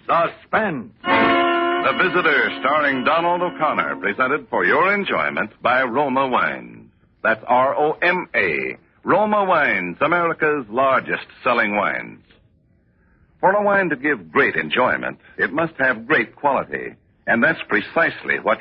Suspense. The Visitor, starring Donald O'Connor, presented for your enjoyment by Roma Wines. That's R-O-M-A. Roma Wines, America's largest selling wines. For a wine to give great enjoyment, it must have great quality. And that's precisely what